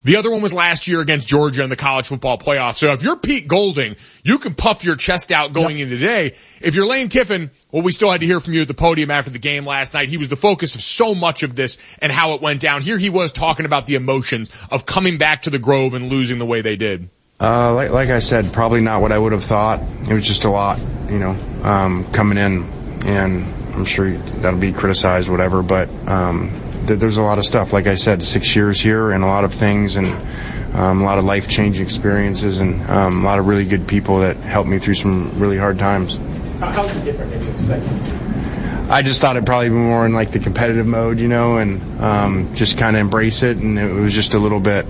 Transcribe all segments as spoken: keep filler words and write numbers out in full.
The other one was last year against Georgia in the college football playoff. So if you're Pete Golding, you can puff your chest out going yep. into today. If you're Lane Kiffin, well, we still had to hear from you at the podium after the game last night. He was the focus of so much of this and how it went down. Here he was talking about the emotions of coming back to the Grove and losing the way they did. Uh, like, like I said, probably not what I would have thought. It was just a lot, you know, um, coming in, and I'm sure that'll be criticized, whatever, but, um, there's a lot of stuff. Like I said, six years here and a lot of things and um, a lot of life-changing experiences and um, a lot of really good people that helped me through some really hard times. How was it different than you expected? I just thought it'd probably be more in like the competitive mode, you know, and um, just kind of embrace it. And it was just a little bit,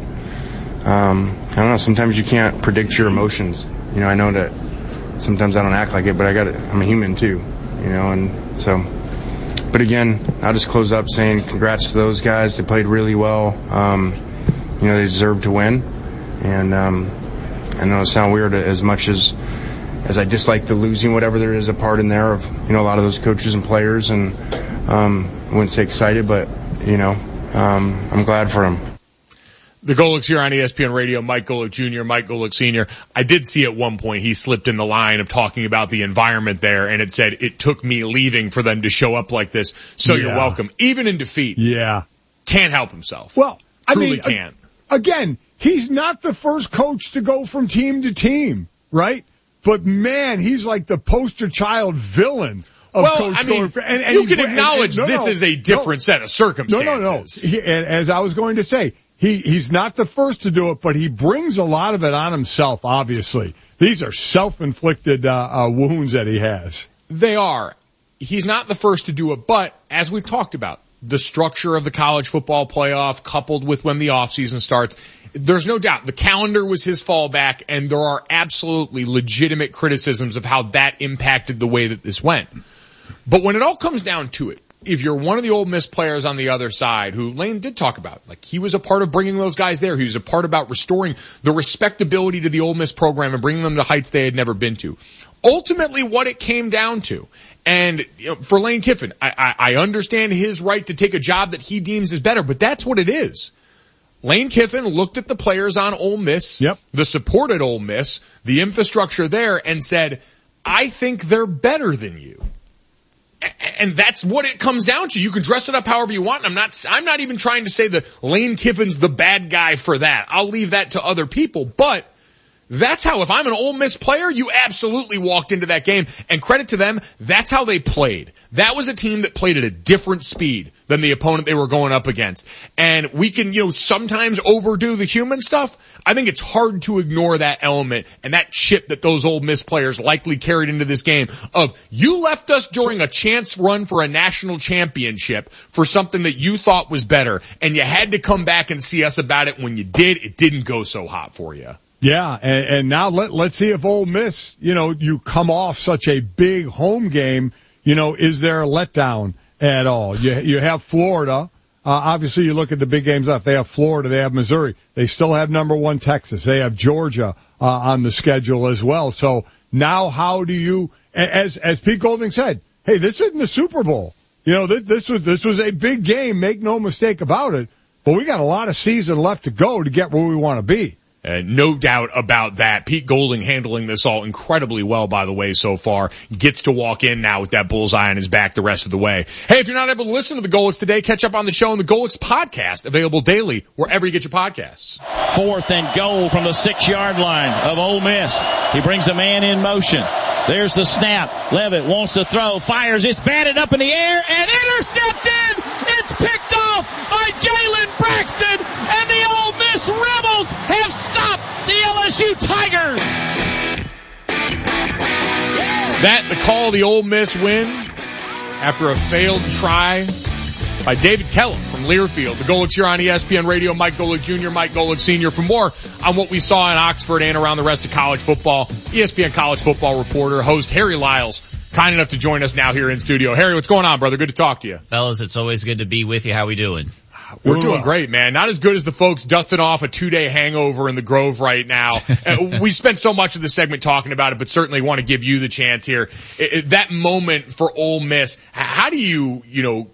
um, I don't know, sometimes you can't predict your emotions. You know, I know that sometimes I don't act like it, but I got I'm a human too, you know, and so... But again, I'll just close up saying congrats to those guys. They played really well. Um, you know, they deserve to win. And um, I know it sounds weird as much as as I dislike the losing, whatever there is a part in there of, you know, a lot of those coaches and players. And um, I wouldn't say excited, but, you know, um, I'm glad for them. The Golics here on E S P N Radio, Mike Golic Junior, Mike Golic Senior I did see at one point he slipped in the line of talking about the environment there, and it said, it took me leaving for them to show up like this, so yeah. You're welcome. Even in defeat. Yeah. Can't help himself. Well, I Truly mean, can't. Again, he's not the first coach to go from team to team, right? But man, he's like the poster child villain. Of well, Coach I mean, and, and you he, can acknowledge and, and, no, this no, is a different no, set of circumstances. No, no, no. He, and as I was going to say, He, he's not the first to do it, but he brings a lot of it on himself, obviously. These are self-inflicted uh, uh, wounds that he has. They are. He's not the first to do it, but as we've talked about, the structure of the college football playoff coupled with when the offseason starts, there's no doubt the calendar was his fallback, and there are absolutely legitimate criticisms of how that impacted the way that this went. But when it all comes down to it, if you're one of the Ole Miss players on the other side, who Lane did talk about, like he was a part of bringing those guys there. He was a part about restoring the respectability to the Ole Miss program and bringing them to heights they had never been to. Ultimately, what it came down to, and you know, for Lane Kiffin, I, I, I understand his right to take a job that he deems is better, but that's what it is. Lane Kiffin looked at the players on Ole Miss, yep. the support at Ole Miss, the infrastructure there, and said, I think they're better than you. And that's what it comes down to. You can dress it up however you want. I'm not, I'm not even trying to say that Lane Kiffin's the bad guy for that. I'll leave that to other people. But that's how, if I'm an Ole Miss player, you absolutely walked into that game. And credit to them, that's how they played. That was a team that played at a different speed than the opponent they were going up against. And we can, you know, sometimes overdo the human stuff. I think it's hard to ignore that element and that chip that those Ole Miss players likely carried into this game of, you left us during a chance run for a national championship for something that you thought was better, and you had to come back and see us about it. When you did, it didn't go so hot for you. Yeah, and, and now let, let's see if Ole Miss, you know, you come off such a big home game, you know, is there a letdown at all? You, you have Florida. Uh, obviously, you look at the big games left. They have Florida. They have Missouri. They still have number one Texas. They have Georgia uh, on the schedule as well. So now how do you, as as Pete Golding said, hey, this isn't the Super Bowl. You know, this, this was this was a big game. Make no mistake about it. But we got a lot of season left to go to get where we want to be. Uh, no doubt about that. Pete Golding handling this all incredibly well, by the way, so far. Gets to walk in now with that bullseye on his back the rest of the way. Hey, if you're not able to listen to the Golics today, catch up on the show on the Golics podcast, available daily wherever you get your podcasts. Fourth and goal from the six-yard line of Ole Miss. He brings a man in motion. There's the snap. Levitt wants to throw, fires. It's batted up in the air and intercepted. It's picked off by Jalen Braxton, and the Ole Miss Rebels have stopped the L S U Tigers. That, the call of the Ole Miss win after a failed try by David Kellum from Learfield. The Golics here on E S P N Radio. Mike Golic Junior, Mike Golic Senior. For more on what we saw in Oxford and around the rest of college football, E S P N college football reporter, host Harry Lyles, kind enough to join us now here in studio. Harry, what's going on, brother? Good to talk to you. Fellas, it's always good to be with you. How we doing? We're doing great, man. Not as good as the folks dusting off a two-day hangover in the Grove right now. uh, we spent so much of the segment talking about it, but certainly want to give you the chance here. It, it, that moment for Ole Miss, how do you, you know,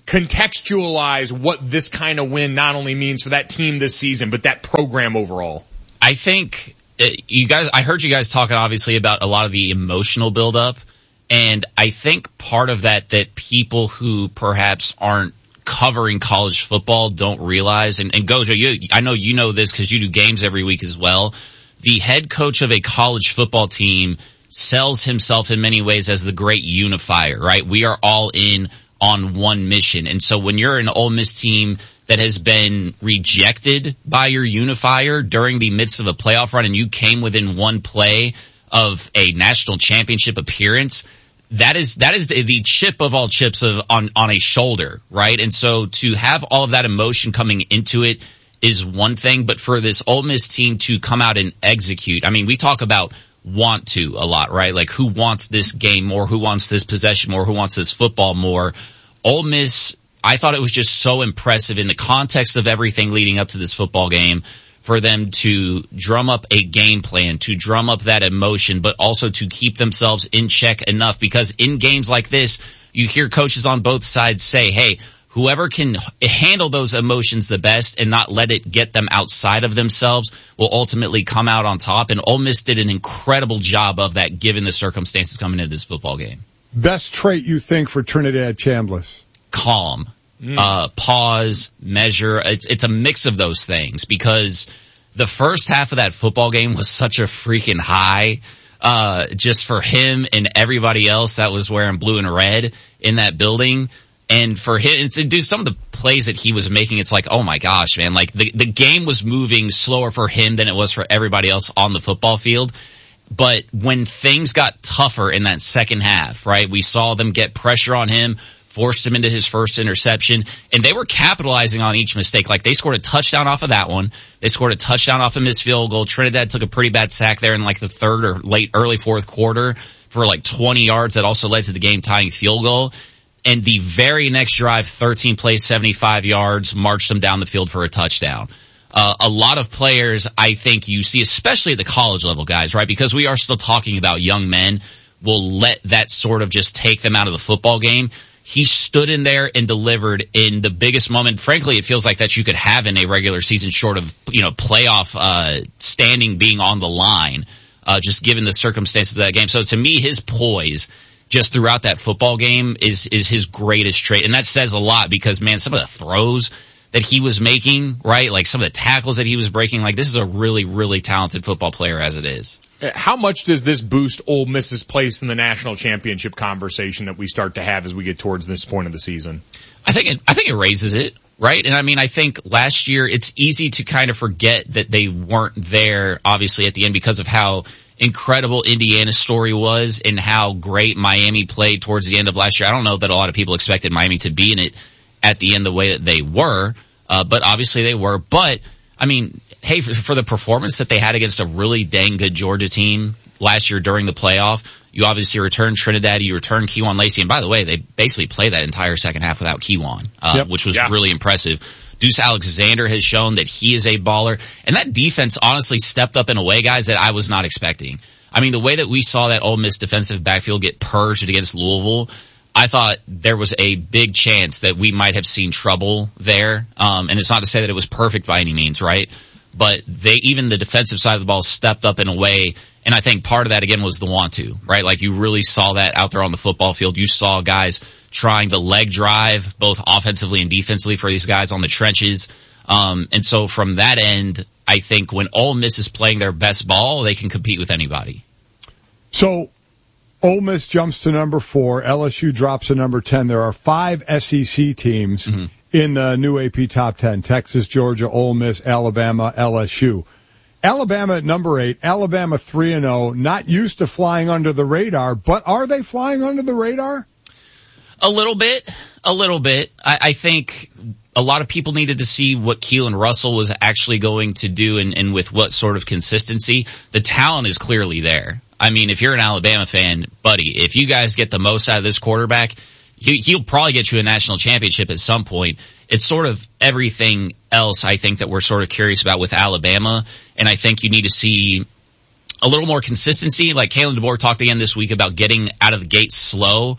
contextualize what this kind of win not only means for that team this season, but that program overall? I think you guys, I heard you guys talking obviously about a lot of the emotional buildup. And I think part of that, that people who perhaps aren't covering college football don't realize, and, and Gojo, you, I know you know this because you do games every week as well. The head coach of a college football team sells himself in many ways as the great unifier, right? We are all in on one mission. And so when you're an Ole Miss team that has been rejected by your unifier during the midst of a playoff run and you came within one play of a national championship appearance, that is, that is the, the chip of all chips of, on, on a shoulder, right? And so to have all of that emotion coming into it is one thing, but for this Ole Miss team to come out and execute, I mean, we talk about want to a lot, right? Like who wants this game more, who wants this possession more, who wants this football more. Ole Miss, I thought it was just so impressive in the context of everything leading up to this football game for them to drum up a game plan, to drum up that emotion, but also to keep themselves in check enough, because in games like this, you hear coaches on both sides say, hey, whoever can handle those emotions the best and not let it get them outside of themselves will ultimately come out on top. And Ole Miss did an incredible job of that given the circumstances coming into this football game. Best trait you think for Trinidad Chambliss? Calm. Mm. Uh, pause, measure. It's, it's a mix of those things because the first half of that football game was such a freaking high, uh, just for him and everybody else that was wearing blue and red in that building. And for him to do some of the plays that he was making, it's like, oh my gosh, man, like the, the game was moving slower for him than it was for everybody else on the football field. But when things got tougher in that second half, right, we saw them get pressure on him, forced him into his first interception, and they were capitalizing on each mistake. Like they scored a touchdown off of that one. They scored a touchdown off of missed field goal. Trinidad took a pretty bad sack there in like the third or late early fourth quarter for like twenty yards that also led to the game tying field goal. And the very next drive, thirteen plays, seventy-five yards, marched them down the field for a touchdown. Uh, a lot of players, I think you see, especially at the college level guys, right? Because we are still talking about young men, will let that sort of just take them out of the football game. He stood in there and delivered in the biggest moment. Frankly, it feels like that you could have in a regular season, short of, you know, playoff, uh, standing being on the line, uh, just given the circumstances of that game. So to me, his poise just throughout that football game is, is his greatest trait. And that says a lot because, man, some of the throws that he was making, right? Like some of the tackles that he was breaking, like this is a really, really talented football player as it is. How much does this boost Ole Miss's place in the national championship conversation that we start to have as we get towards this point of the season? I think it, I think it raises it, right? And I mean, I think last year it's easy to kind of forget that they weren't there, obviously, at the end because of how incredible Indiana's story was and how great Miami played towards the end of last year. I don't know that a lot of people expected Miami to be in it at the end the way that they were, uh, but obviously they were. But, I mean, hey, for, for the performance that they had against a really dang good Georgia team last year during the playoff, you obviously return Trinidad, you return Kewan Lacey, and by the way, they basically played that entire second half without Kewan, uh, yep. which was yeah. really impressive. Deuce Alexander has shown that he is a baller, and that defense honestly stepped up in a way, guys, that I was not expecting. I mean, the way that we saw that Ole Miss defensive backfield get purged against Louisville, I thought there was a big chance that we might have seen trouble there. Um, and it's not to say that it was perfect by any means, right? But they, even the defensive side of the ball stepped up in a way. And I think part of that again was the want to, right? Like you really saw that out there on the football field. You saw guys trying the leg drive, both offensively and defensively for these guys on the trenches. Um, and so from that end, I think when Ole Miss is playing their best ball, they can compete with anybody. So, Ole Miss jumps to number four. L S U drops to number ten. There are five S E C teams mm-hmm. in the new A P top ten. Texas, Georgia, Ole Miss, Alabama, L S U. Alabama at number eight. Alabama three and oh. Not used to flying under the radar, but are they flying under the radar? A little bit. A little bit. I, I think a lot of people needed to see what Keelan Russell was actually going to do and, and with what sort of consistency. The talent is clearly there. I mean, if you're an Alabama fan, buddy, if you guys get the most out of this quarterback, he, he'll probably get you a national championship at some point. It's sort of everything else, I think, that we're sort of curious about with Alabama. And I think you need to see a little more consistency. Like Kalen DeBoer talked again this week about getting out of the gate slow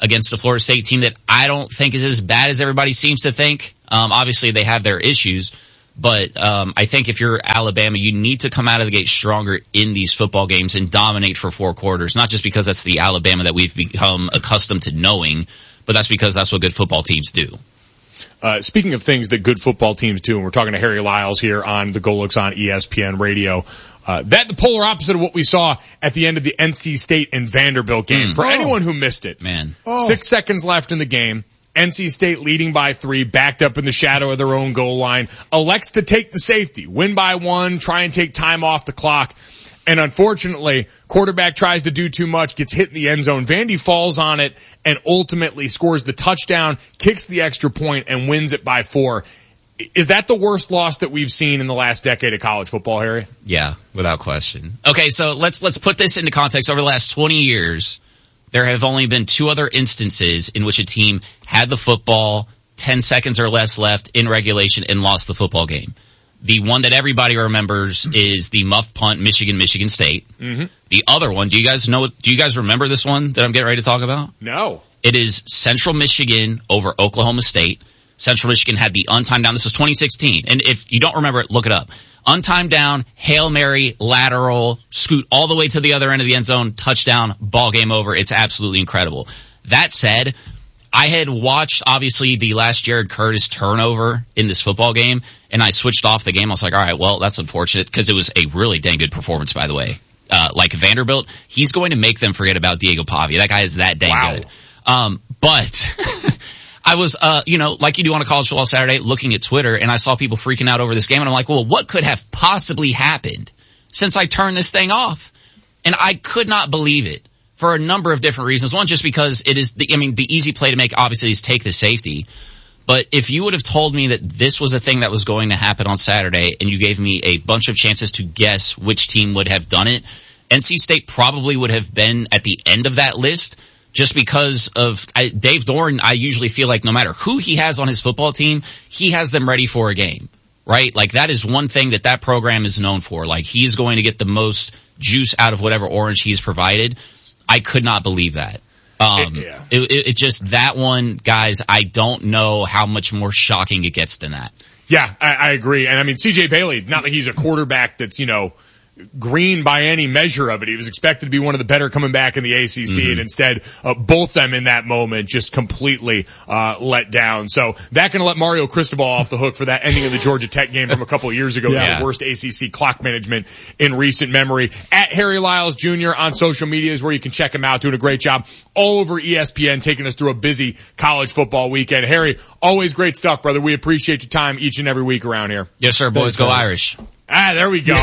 against a Florida State team that I don't think is as bad as everybody seems to think. Um, obviously they have their issues, but um, I think if you're Alabama, you need to come out of the gate stronger in these football games and dominate for four quarters, not just because that's the Alabama that we've become accustomed to knowing, but that's because that's what good football teams do. Uh, speaking of things that good football teams do, and we're talking to Harry Lyles here on the Golics on E S P N Radio, uh, that the polar opposite of what we saw at the end of the N C State and Vanderbilt game. Mm. For Oh. anyone who missed it, Man. Oh. Six seconds left in the game. N C State leading by three, backed up in the shadow of their own goal line, elects to take the safety, win by one, try and take time off the clock. And unfortunately, quarterback tries to do too much, gets hit in the end zone. Vandy falls on it and ultimately scores the touchdown, kicks the extra point, and wins it by four. Is that the worst loss that we've seen in the last decade of college football, Harry? Yeah, without question. Okay, so let's let's put this into context. Over the last twenty years, there have only been two other instances in which a team had the football, ten seconds or less left in regulation, and lost the football game. The one that everybody remembers is the muff punt, Michigan, Michigan State. Mm-hmm. The other one, do you guys know, do you guys remember this one that I'm getting ready to talk about? No. It is Central Michigan over Oklahoma State. Central Michigan had the untimed down. This was twenty sixteen. And if you don't remember it, look it up. Untimed down, Hail Mary, lateral, scoot all the way to the other end of the end zone, touchdown, ball game over. It's absolutely incredible. That said, I had watched, obviously, the last Jared Curtis turnover in this football game, and I switched off the game. I was like, all right, well, that's unfortunate, because it was a really dang good performance, by the way. Uh, like Vanderbilt, he's going to make them forget about Diego Pavia. That guy is that dang Wow. good. Um, but I was, uh, you know, like you do on a college football Saturday, looking at Twitter, and I saw people freaking out over this game, and I'm like, well, what could have possibly happened since I turned this thing off? And I could not believe it. For a number of different reasons. One, just because it is the, I mean, the easy play to make obviously is take the safety. But if you would have told me that this was a thing that was going to happen on Saturday and you gave me a bunch of chances to guess which team would have done it, N C State probably would have been at the end of that list just because of I, Dave Doeren. I usually feel like no matter who he has on his football team, he has them ready for a game, right? Like that is one thing that that program is known for. Like he's going to get the most juice out of whatever orange he's provided. I could not believe that. Um, yeah. it, it, it just, that one, guys, I don't know how much more shocking it gets than that. Yeah, I, I agree. And I mean, C J Bailey, not like he's a quarterback that's, you know, green by any measure of it. He was expected to be one of the better coming back in the A C C, mm-hmm. and instead, uh, both them in that moment just completely, uh, let down. So that can let Mario Cristobal off the hook for that ending of the Georgia Tech game from a couple of years ago. Yeah. The worst A C C clock management in recent memory. At Harry Lyles Junior on social media is where you can check him out, doing a great job all over E S P N, taking us through a busy college football weekend. Harry, always great stuff, brother. We appreciate your time each and every week around here. Yes, sir. Boys, go Irish. Ah, there we go.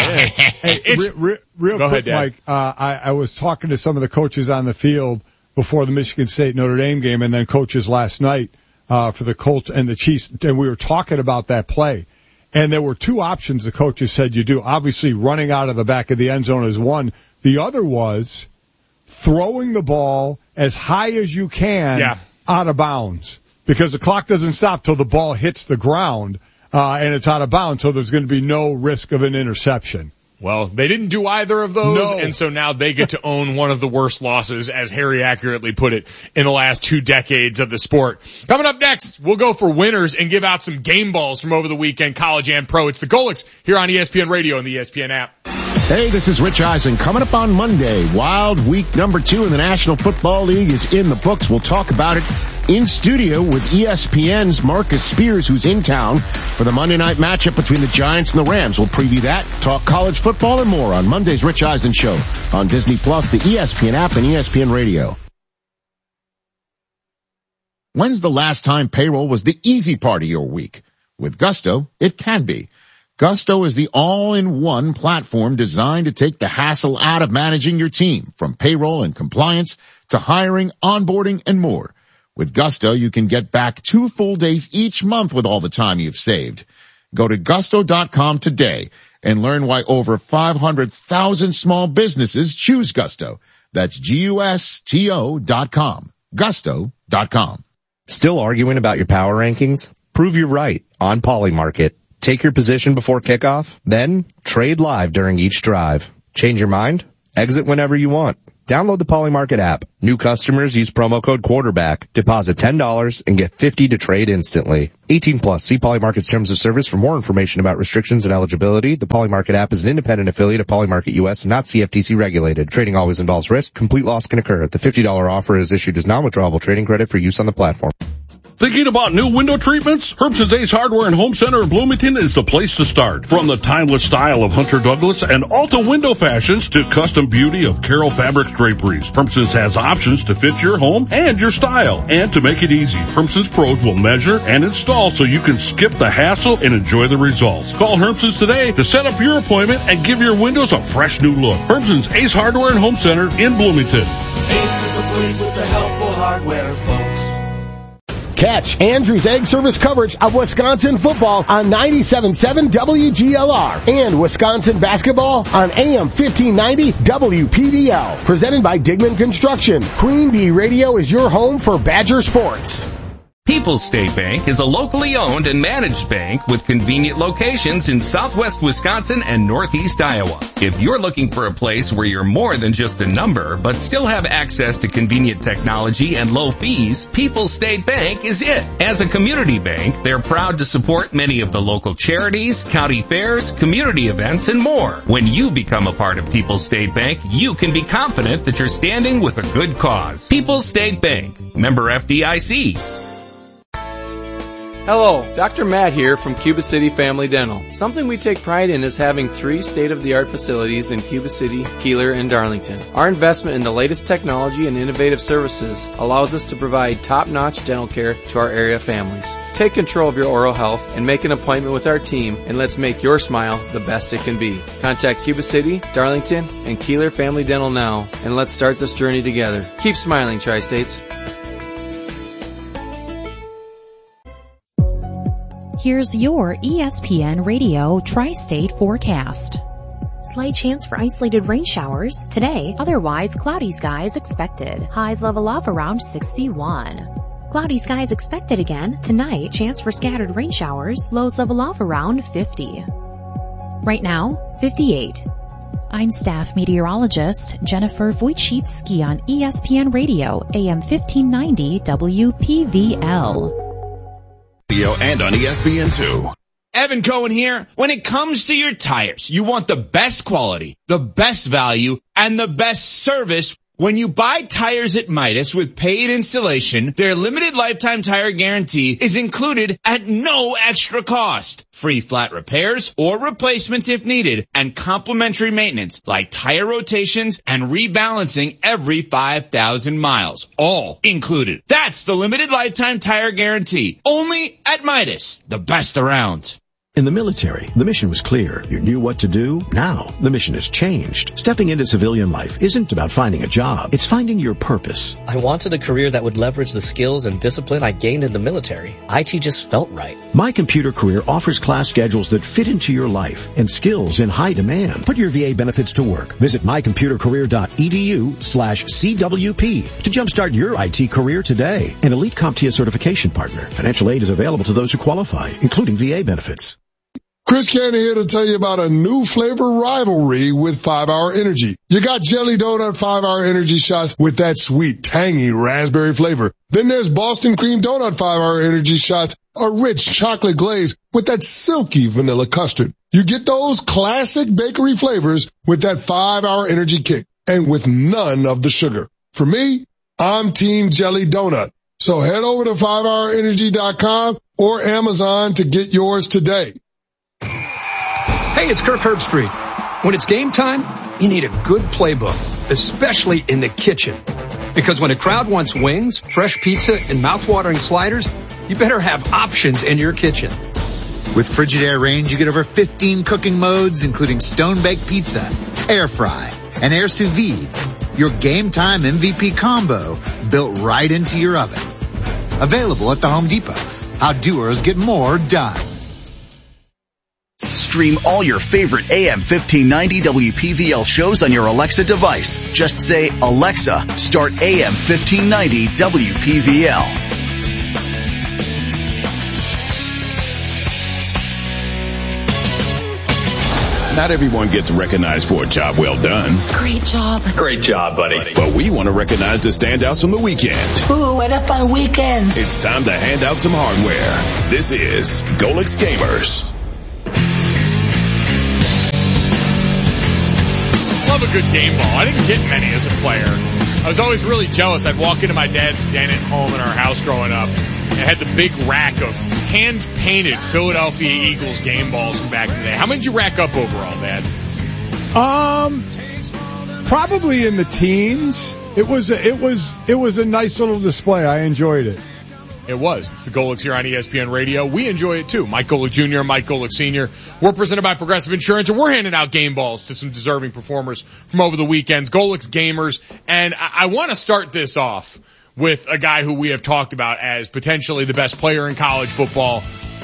Hey, It's- re- re- real Go quick, ahead, Dad. Mike, uh, I, I was talking to some of the coaches on the field before the Michigan State Notre Dame game, and then coaches last night uh, for the Colts and the Chiefs, and we were talking about that play. And there were two options the coaches said you do. Obviously, running out of the back of the end zone is one. The other was throwing the ball as high as you can Yeah. out of bounds, because the clock doesn't stop till the ball hits the ground, uh, and it's out of bounds, so there's going to be no risk of an interception. Well, they didn't do either of those, No. and so now they get to own one of the worst losses, as Harry accurately put it, in the last two decades of the sport. Coming up next, we'll go for winners and give out some game balls from over the weekend, college and pro. It's the Golics here on E S P N Radio and the E S P N app. Hey, this is Rich Eisen. Coming up on Monday, Wild Week number two in the National Football League is in the books. We'll talk about it in studio with E S P N's Marcus Spears, who's in town for the Monday night matchup between the Giants and the Rams. We'll preview that, talk college football, and more on Monday's Rich Eisen Show on Disney Plus, the E S P N app, and E S P N Radio. When's the last time payroll was the easy part of your week? With Gusto, it can be. Gusto is the all-in-one platform designed to take the hassle out of managing your team, from payroll and compliance to hiring, onboarding, and more. With Gusto, you can get back two full days each month with all the time you've saved. Go to gusto dot com today and learn why over five hundred thousand small businesses choose Gusto. That's G U S T O dot com. gusto dot com. Still arguing about your power rankings? Prove you're right on Polymarket. Take your position before kickoff, then trade live during each drive. Change your mind? Exit whenever you want. Download the Polymarket app. New customers use promo code quarterback. Deposit ten dollars and get fifty to trade instantly. eighteen plus. See Polymarket's terms of service for more information about restrictions and eligibility. The Polymarket app is an independent affiliate of Polymarket U S and not C F T C regulated. Trading always involves risk. Complete loss can occur. The fifty dollars offer is issued as non-withdrawable trading credit for use on the platform. Thinking about new window treatments? Herbson's Ace Hardware and Home Center in Bloomington is the place to start. From the timeless style of Hunter Douglas and Alta window fashions to custom beauty of Carroll Fabrics draperies, Herbson's has options to fit your home and your style. And to make it easy, Herbson's pros will measure and install so you can skip the hassle and enjoy the results. Call Herbson's today to set up your appointment and give your windows a fresh new look. Herbson's Ace Hardware and Home Center in Bloomington. Ace is the place with the helpful hardware, folks. Catch Andrew's Egg Service coverage of Wisconsin football on ninety-seven point seven W G L R and Wisconsin basketball on A M fifteen ninety W P D L. Presented by Digman Construction. Queen Bee Radio is your home for Badger sports. People's State Bank is a locally owned and managed bank with convenient locations in southwest Wisconsin and northeast Iowa. If you're looking for a place where you're more than just a number, but still have access to convenient technology and low fees, People's State Bank is it. As a community bank, they're proud to support many of the local charities, county fairs, community events, and more. When you become a part of People's State Bank, you can be confident that you're standing with a good cause. People's State Bank, member F D I C. Hello, Doctor Matt here from Cuba City Family Dental. Something we take pride in is having three state-of-the-art facilities in Cuba City, Keeler, and Darlington. Our investment in the latest technology and innovative services allows us to provide top-notch dental care to our area families. Take control of your oral health and make an appointment with our team, and let's make your smile the best it can be. Contact Cuba City, Darlington, and Keeler Family Dental now, and let's start this journey together. Keep smiling, Tri-States. Here's your E S P N Radio Tri-State forecast. Slight chance for isolated rain showers today, otherwise cloudy skies expected. Highs level off around sixty-one. Cloudy skies expected again tonight, chance for scattered rain showers, lows level off around fifty. Right now, fifty-eight. I'm staff meteorologist Jennifer Wojcicki on E S P N Radio, A M fifteen ninety W P V L. And on E S P N two. Evan Cohen here. When it comes to your tires, you want the best quality, the best value, and the best service. When you buy tires at Midas with paid installation, their limited lifetime tire guarantee is included at no extra cost. Free flat repairs or replacements if needed, and complimentary maintenance like tire rotations and rebalancing every five thousand miles. All included. That's the limited lifetime tire guarantee. Only at Midas, the best around. In the military, the mission was clear. You knew what to do. Now, the mission has changed. Stepping into civilian life isn't about finding a job. It's finding your purpose. I wanted a career that would leverage the skills and discipline I gained in the military. I T just felt right. My Computer Career offers class schedules that fit into your life and skills in high demand. Put your V A benefits to work. Visit my computer career dot e d u slash C W P to jumpstart your I T career today. An Elite CompTIA certification partner. Financial aid is available to those who qualify, including V A benefits. Chris Cannon here to tell you about a new flavor rivalry with five hour Energy. You got Jelly Donut five hour Energy shots with that sweet, tangy raspberry flavor. Then there's Boston Cream Donut five hour Energy shots, a rich chocolate glaze with that silky vanilla custard. You get those classic bakery flavors with that five hour Energy kick and with none of the sugar. For me, I'm Team Jelly Donut. So head over to five hour energy dot com or Amazon to get yours today. Hey, it's Kirk Herbstreit. When it's game time, you need a good playbook, especially in the kitchen. Because when a crowd wants wings, fresh pizza, and mouth-watering sliders, you better have options in your kitchen. With Frigidaire Range, you get over fifteen cooking modes, including stone-baked pizza, air fry, and air sous vide. Your game time M V P combo built right into your oven. Available at the Home Depot. How doers get more done. Stream all your favorite A M fifteen ninety W P V L shows on your Alexa device. Just say, Alexa, start A M fifteen ninety W P V L. Not everyone gets recognized for a job well done. Great job. Great job, buddy. But we want to recognize the standouts from the weekend. Ooh, what a fun weekend. It's time to hand out some hardware. This is Golix Gamers. Love a good game ball. I didn't get many as a player. I was always really jealous. I'd walk into my dad's den at home in our house growing up. It had the big rack of hand-painted Philadelphia Eagles game balls from back in the day. How many did you rack up overall, Dad? Um, probably in the teens. It was a, it was it was a nice little display. I enjoyed it. It was. It's the Golix here on E S P N Radio. We enjoy it too. Mike Golick Junior, Mike Golick Senior We're presented by Progressive Insurance, and we're handing out game balls to some deserving performers from over the weekends. Golic's Gamers. And I, I want to start this off with a guy who we have talked about as potentially the best player in college football,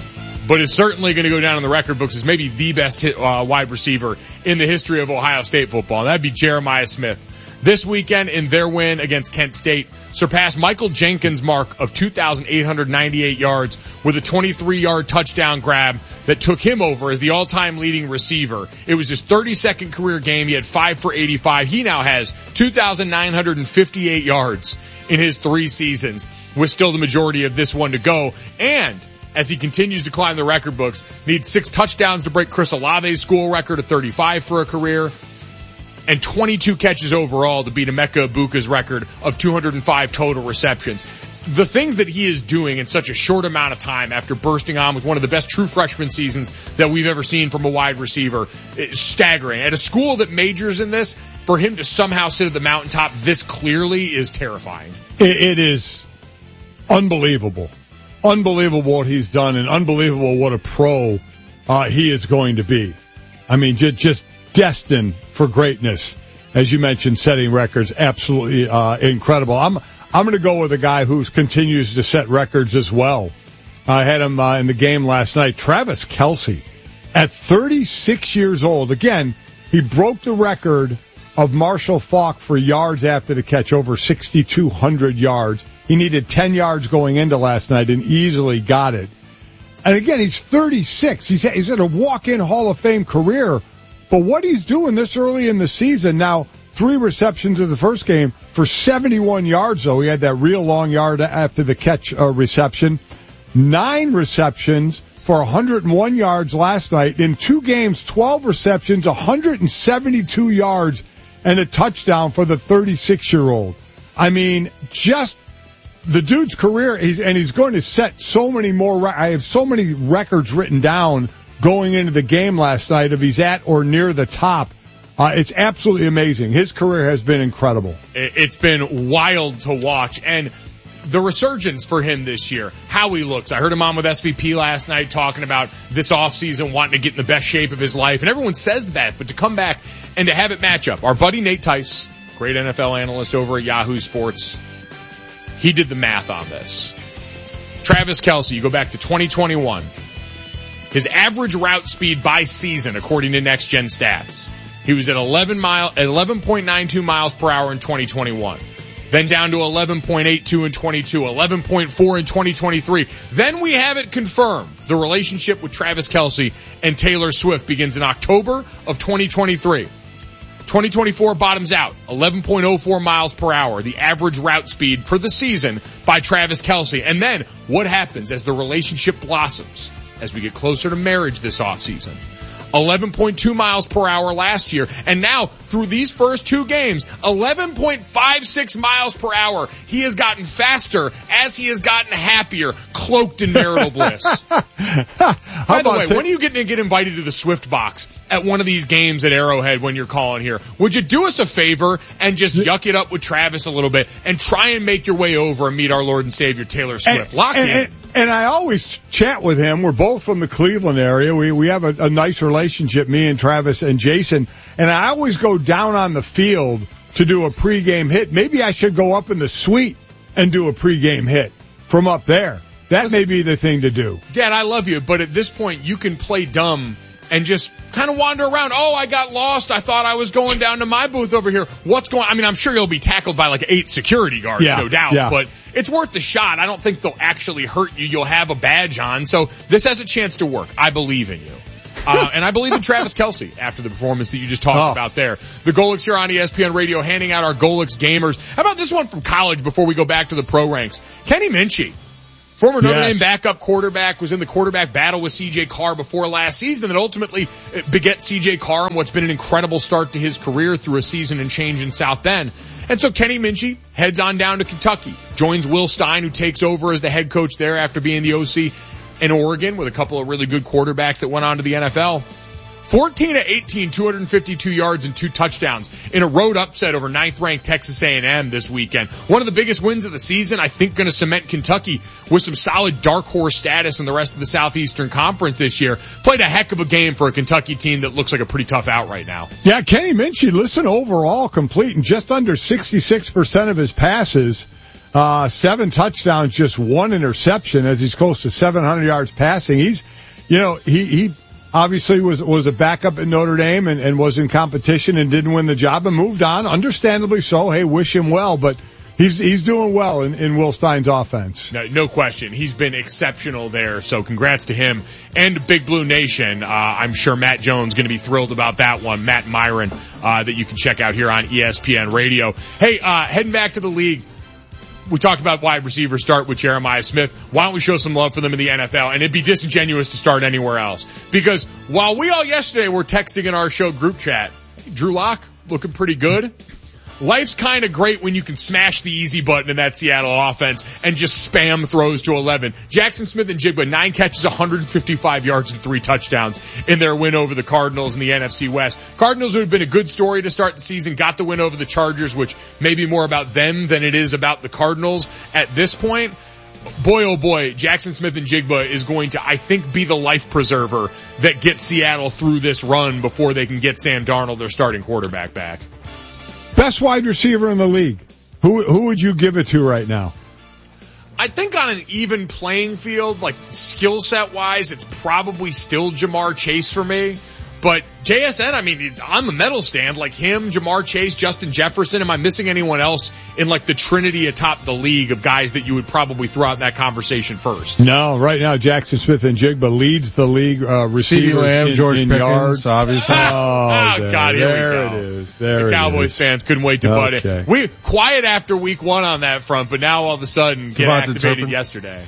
but is certainly going to go down in the record books as maybe the best hit, uh, wide receiver in the history of Ohio State football. And that'd be Jeremiah Smith. This weekend in their win against Kent State surpassed Michael Jenkins' mark of two thousand eight hundred ninety-eight yards with a twenty-three yard touchdown grab that took him over as the all-time leading receiver. It was his thirty-second career game. He had five for eighty-five. He now has two thousand nine hundred fifty-eight yards in his three seasons, with still the majority of this one to go. And as he continues to climb the record books, needs six touchdowns to break Chris Olave's school record of thirty-five for a career, and twenty-two catches overall to beat Emeka Ibuka's record of two hundred five total receptions. The things that he is doing in such a short amount of time after bursting on with one of the best true freshman seasons that we've ever seen from a wide receiver is staggering. At a school that majors in this, for him to somehow sit at the mountaintop this clearly is terrifying. It, it is unbelievable. Unbelievable what he's done, and unbelievable what a pro uh, he is going to be. I mean, just, just destined for greatness. As you mentioned, setting records, absolutely uh, incredible. I'm I'm going to go with a guy who continues to set records as well. I had him uh, in the game last night. Travis Kelce, at thirty-six years old. Again, he broke the record of Marshall Faulk for yards after the catch, over sixty-two hundred yards. He needed ten yards going into last night and easily got it. And again, he's thirty-six. He's, he's had a walk-in Hall of Fame career. But what he's doing this early in the season now, three receptions in the first game for seventy-one yards, though. He had that real long yard after the catch uh, reception. Nine receptions for one hundred one yards last night. In two games, twelve receptions, one hundred seventy-two yards, and a touchdown for the thirty-six-year-old. I mean, just the dude's career, he's, and he's going to set so many more, I have so many records written down going into the game last night if he's at or near the top. Uh, it's absolutely amazing. His career has been incredible. It's been wild to watch. And the resurgence for him this year, how he looks. I heard him on with S V P last night talking about this offseason wanting to get in the best shape of his life. And everyone says that, but to come back and to have it match up. Our buddy Nate Tice, great N F L analyst over at Yahoo Sports, he did the math on this. Travis Kelce, you go back to twenty twenty-one. His average route speed by season, according to Next Gen Stats, he was at eleven mile, eleven point nine two miles per hour in twenty twenty-one. Then down to eleven point eight two in twenty-two, eleven point four in twenty twenty-three. Then we have it confirmed. The relationship with Travis Kelce and Taylor Swift begins in October of twenty twenty-three. twenty twenty-four bottoms out, eleven point oh four miles per hour, the average route speed for the season by Travis Kelce. And then what happens as the relationship blossoms? As we get closer to marriage this offseason. eleven point two miles per hour last year. And now, through these first two games, eleven point five six miles per hour. He has gotten faster as he has gotten happier, cloaked in marital bliss. By the way, t- when are you getting to get invited to the Swift box at one of these games at Arrowhead when you're calling here? Would you do us a favor and just yuck it up with Travis a little bit and try and make your way over and meet our Lord and Savior Taylor Swift? And, Lock and, in. And, and I always chat with him. We're both from the Cleveland area. We we have a, a nice relationship, me and Travis and Jason. And I always go down on the field to do a pregame hit. Maybe I should go up in the suite and do a pregame hit from up there. That may be the thing to do. Dad, I love you, but at this point, you can play dumb and just kind of wander around. Oh, I got lost. I thought I was going down to my booth over here. What's going on? I mean, I'm sure you'll be tackled by like eight security guards, yeah, no doubt, yeah. but it's worth the shot. I don't think they'll actually hurt you. You'll have a badge on. So this has a chance to work. I believe in you. Uh, and I believe in Travis Kelce after the performance that you just talked Oh. about there. The Golix here on E S P N Radio handing out our Golix gamers. How about this one from college before we go back to the pro ranks? Kenny Minchie. Former Notre Yes. Dame backup quarterback, was in the quarterback battle with C J Carr before last season, that ultimately beget C J Carr and what's been an incredible start to his career through a season and change in South Bend. And so Kenny Minchie heads on down to Kentucky, joins Will Stein, who takes over as the head coach there after being the O C in Oregon with a couple of really good quarterbacks that went on to the N F L. fourteen to eighteen, two hundred fifty-two yards and two touchdowns in a road upset over ninth-ranked Texas A and M this weekend. One of the biggest wins of the season, I think, going to cement Kentucky with some solid dark horse status in the rest of the Southeastern Conference this year. Played a heck of a game for a Kentucky team that looks like a pretty tough out right now. Yeah, Kenny Minchie, listen, overall completing just under sixty-six percent of his passes. Uh, seven touchdowns, just one interception as he's close to seven hundred yards passing. He's, you know, he, he, obviously was was a backup at Notre Dame and, and was in competition and didn't win the job and moved on, understandably so. Hey, wish him well, but he's he's doing well in, in Will Stein's offense. No, no question. He's been exceptional there, so congrats to him and Big Blue Nation. Uh, I'm sure Matt Jones going to be thrilled about that one. Matt Myron, uh, that you can check out here on E S P N Radio. Hey, uh, heading back to the league. We talked about wide receiver start with Jeremiah Smith. Why don't we show some love for them in the N F L? And it'd be disingenuous to start anywhere else. Because while we all yesterday were texting in our show group chat, hey, Drew Lock looking pretty good. Life's kind of great when you can smash the easy button in that Seattle offense and just spam throws to eleven. Jackson Smith and Jigba, nine catches, one hundred fifty-five yards and three touchdowns in their win over the Cardinals in the N F C West. Cardinals would have been a good story to start the season, got the win over the Chargers, which may be more about them than it is about the Cardinals at this point. Boy, oh boy, Jackson Smith and Jigba is going to, I think, be the life preserver that gets Seattle through this run before they can get Sam Darnold, their starting quarterback, back. Best wide receiver in the league. Who who would you give it to right now? I think on an even playing field, like skill set wise, it's probably still Jamar Chase for me. But J S N, I mean, it's on the medal stand, like him, Jamar Chase, Justin Jefferson. Am I missing anyone else in like the trinity atop the league of guys that you would probably throw out in that conversation first? No, right now Jackson Smith and Jigba leads the league uh, receivers CeeDee Lamb, in, George in Pickens, yards. obviously. Oh, there, God, here there we go. it is. There the it Cowboys is. fans couldn't wait to butt Okay. it. We quiet after week one on that front, but now all of a sudden get Devontae activated Turpin. yesterday.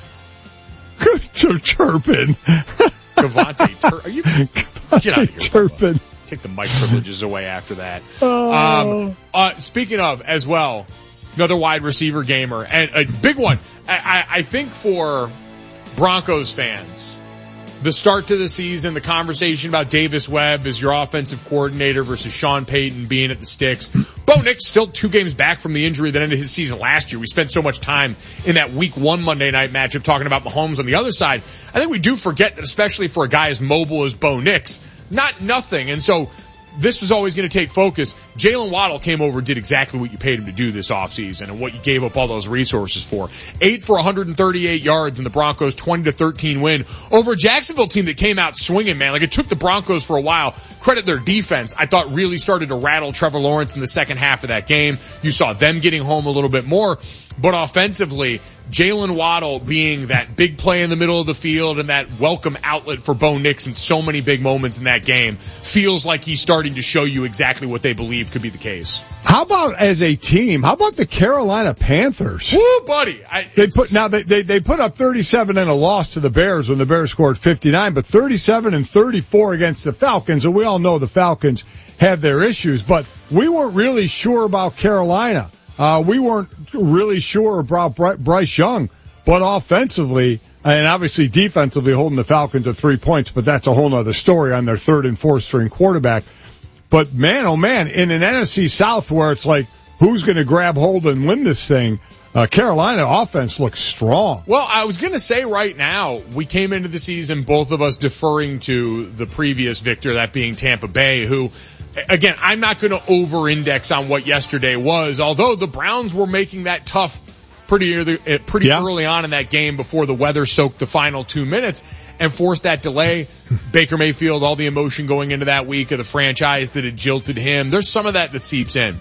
Chirpin. Devontae Tur- Are you get out of here, Chirpin. Take the mic privileges away after that. Oh. Um, uh, speaking of, as well, another wide receiver gamer and a big one. I, I, I think for Broncos fans, the start to the season, the conversation about Davis Webb as your offensive coordinator versus Sean Payton being at the sticks. Bo Nix still two games back from the injury that ended his season last year. We spent so much time in that week one Monday night matchup talking about Mahomes on the other side. I think we do forget that, especially for a guy as mobile as Bo Nix, not nothing. And so this was always going to take focus. Jalen Waddle came over and did exactly what you paid him to do this offseason and what you gave up all those resources for. Eight for one hundred thirty-eight yards in the Broncos' twenty to thirteen win over a Jacksonville team that came out swinging, man. Like, it took the Broncos for a while. Credit their defense, I thought, really started to rattle Trevor Lawrence in the second half of that game. You saw them getting home a little bit more. But offensively, Jalen Waddle being that big play in the middle of the field and that welcome outlet for Bo Nix in so many big moments in that game feels like he's starting to show you exactly what they believe could be the case. How about as a team? How about the Carolina Panthers? Woo, buddy! I, they put now they, they they put up thirty-seven and a loss to the Bears when the Bears scored fifty-nine, but thirty-seven and thirty-four against the Falcons. And we all know the Falcons have their issues, but we weren't really sure about Carolina. Uh, we weren't really sure about Bryce Young, but offensively and obviously defensively holding the Falcons to three points, but that's a whole nother story on their third and fourth string quarterback. But man, oh man, in an N F C South where it's like, who's going to grab hold and win this thing? Uh, Carolina offense looks strong. Well, I was going to say right now, we came into the season, both of us deferring to the previous victor, that being Tampa Bay, who, again, I'm not going to over-index on what yesterday was, although the Browns were making that tough pretty early, pretty yeah. early on in that game before the weather soaked the final two minutes and forced that delay. Baker Mayfield, all the emotion going into that week of the franchise that had jilted him. There's some of that that seeps in.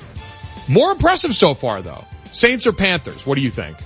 More impressive so far, though. Saints or Panthers? What do you think?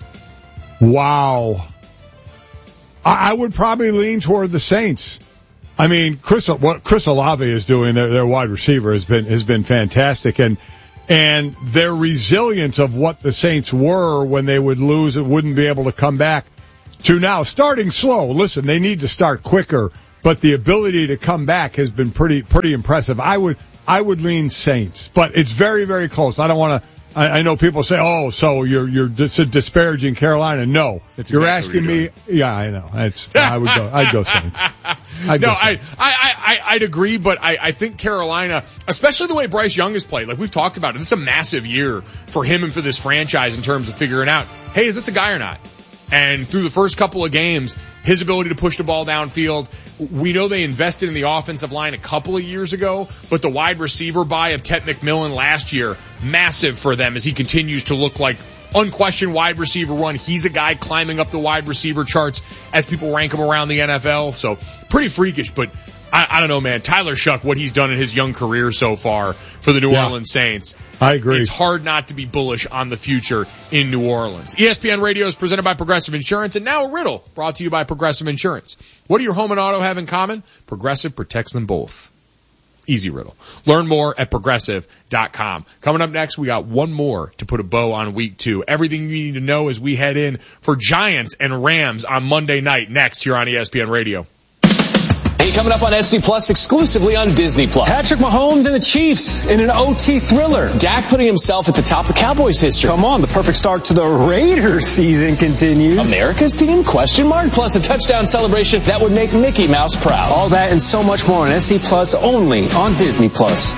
Wow. I would probably lean toward the Saints. I mean, Chris, what Chris Olave is doing, their, their wide receiver, has been has been fantastic, and and their resilience of what the Saints were when they would lose and wouldn't be able to come back to now starting slow. Listen, they need to start quicker, but the ability to come back has been pretty pretty impressive. I would I would lean Saints, but it's very very close. I don't want to. I, I know people say, "Oh, so you're you're dis- disparaging Carolina." No, That's you're exactly asking me. Yeah, I know. It's, I would go. I'd go Saints. I'd no, go I, I, I, I'd agree, but I, I think Carolina, especially the way Bryce Young has played, like we've talked about it, it's a massive year for him and for this franchise in terms of figuring out, hey, is this a guy or not? And through the first couple of games, his ability to push the ball downfield, we know they invested in the offensive line a couple of years ago, but the wide receiver buy of Tet McMillan last year, massive for them as he continues to look like unquestioned wide receiver one. He's a guy climbing up the wide receiver charts as people rank him around the N F L. So pretty freakish, but I, I don't know, man. Tyler Shuck, what he's done in his young career so far for the New Yeah. Orleans Saints. I agree. It's hard not to be bullish on the future in New Orleans. E S P N Radio is presented by Progressive Insurance, and now a riddle brought to you by Progressive Insurance. What do your home and auto have in common? Progressive protects them both. Easy riddle. Learn more at progressive dot com. Coming up next, we got one more to put a bow on week two. Everything you need to know as we head in for Giants and Rams on Monday night next here on E S P N Radio. Hey, coming up on S C Plus exclusively on Disney Plus. Patrick Mahomes and the Chiefs in an O T thriller. Dak putting himself at the top of Cowboys history. Come on, the perfect start to the Raiders season continues. America's team? Question mark. Plus a touchdown celebration that would make Mickey Mouse proud. All that and so much more on S C Plus only on Disney Plus.